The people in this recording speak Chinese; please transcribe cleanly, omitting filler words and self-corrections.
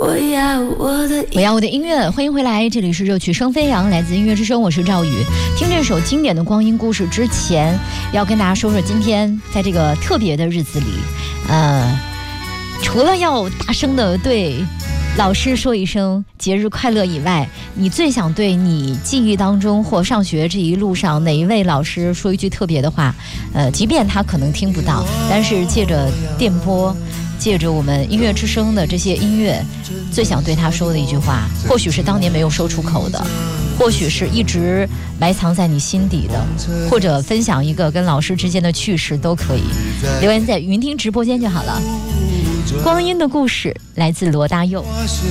我要我的音乐，欢迎回来，这里是热曲声飞扬，来自音乐之声，我是赵宇。听这首经典的光阴故事之前，要跟大家说说今天在这个特别的日子里，除了要大声的对老师说一声节日快乐以外，你最想对你记忆当中或上学这一路上哪一位老师说一句特别的话？即便他可能听不到，但是借着电波，借着我们音乐之声的这些音乐，最想对他说的一句话，或许是当年没有说出口的，或许是一直埋藏在你心底的，或者分享一个跟老师之间的趣事都可以，留言在云听直播间就好了。光阴的故事来自罗大佑。